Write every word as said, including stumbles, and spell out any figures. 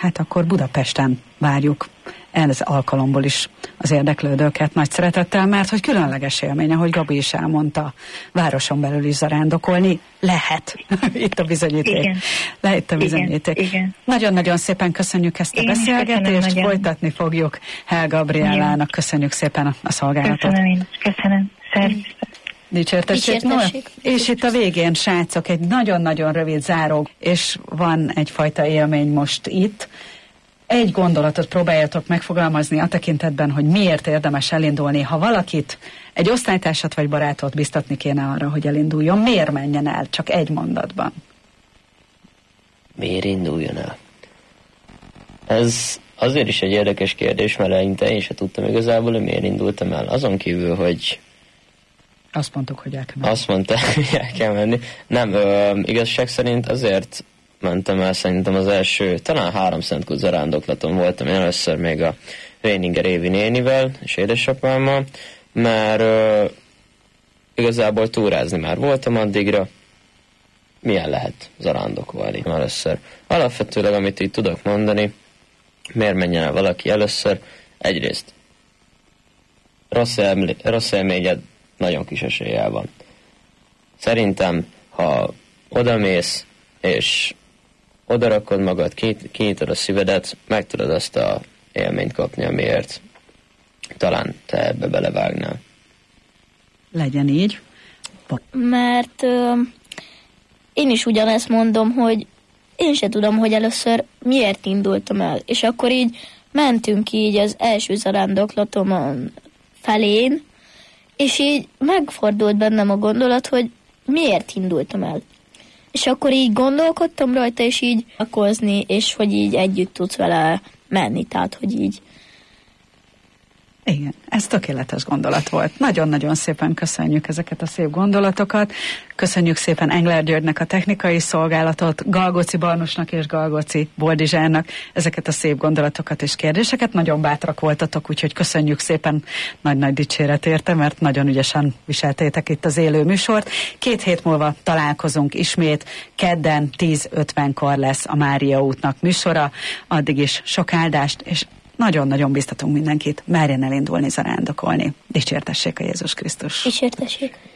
hát akkor Budapesten várjuk ez alkalomból is az érdeklődőket nagy szeretettel, mert hogy különleges élmény, ahogy Gabi is elmondta, városon belül is zarándokolni lehet. Itt a bizonyíték. Igen. Lehet a bizonyíték. Igen. Igen. Nagyon-nagyon szépen köszönjük ezt a én beszélgetést, folytatni fogjuk. Hell Gabriellának köszönjük szépen a szolgálatot. Köszönöm én, köszönöm. Szervusz. Dicsértessék. No, és itt a végén, srácok, egy nagyon-nagyon rövid záró, és van egyfajta élmény most itt. Egy gondolatot próbáljatok megfogalmazni a tekintetben, hogy miért érdemes elindulni. Ha valakit, egy osztálytársat vagy barátot biztatni kéne arra, hogy elinduljon, miért menjen el? Csak egy mondatban. Miért induljon el? Ez azért is egy érdekes kérdés, mert eleinte én sem tudtam igazából, hogy miért indultam el. Azon kívül, hogy azt mondtuk, hogy el kell menni. Azt mondta, hogy el kell menni. Nem, ö, igazság szerint azért mentem el, szerintem az első, talán három szentkút zarándoklaton voltam én először még a Réninger Évi nénivel és édesapámmal, mert ö, igazából túrázni már voltam addigra, milyen lehet zarándokolni először. Alapvetőleg, amit így tudok mondani, miért menjen el valaki először, egyrészt rossz, elmé- rossz élményed nagyon kis eséllyel van. Szerintem, ha odamész, és odarakod magad, kinyitod a szívedet, meg tudod azt a élményt kapni, amiért talán te ebbe belevágnál. Legyen így. Mert ö, én is ugyanezt mondom, hogy én se tudom, hogy először miért indultam el. És akkor így mentünk így az első zarándoklatomon felén, és így megfordult bennem a gondolat, hogy miért indultam el. És akkor így gondolkodtam rajta, és így akozni, és hogy így együtt tudsz vele menni, tehát hogy így. Igen, ez tökéletes gondolat volt. Nagyon-nagyon szépen köszönjük ezeket a szép gondolatokat. Köszönjük szépen Engler Györgynek a technikai szolgálatot, Galgóci Barnusnak és Galgóci Boldizsárnak ezeket a szép gondolatokat és kérdéseket. Nagyon bátrak voltatok, úgyhogy köszönjük szépen, nagy-nagy dicséret érte, mert nagyon ügyesen viseltétek itt az élő műsort. Két hét múlva találkozunk ismét, kedden tíz ötvenkor lesz a Mária útnak műsora. Addig is sok áldást, és nagyon-nagyon biztatunk mindenkit, merjen elindulni zarándokolni. Dicsértessék a Jézus Krisztus. Dicsértessék.